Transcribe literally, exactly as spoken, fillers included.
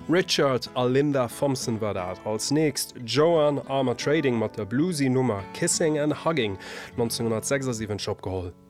Richard a Linda Thompson war dat. Als nächst Joanne Armour Trading mat der Bluesy Nummer Kissing and Hugging neunzehnhundertsechsundsiebzig opgeholt.